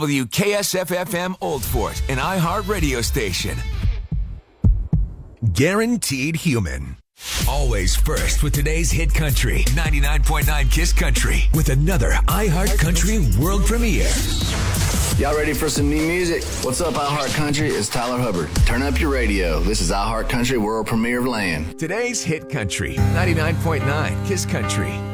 WKSF-FM Old Fort, an iHeart radio station. Guaranteed human. Always first with today's hit country. 99.9 KISS Country with another iHeart Country world premiere. Y'all ready for some new music? What's up, iHeart Country? It's Tyler Hubbard. Turn up your radio. This is iHeart Country world premiere of Land. Today's hit country. 99.9 KISS Country.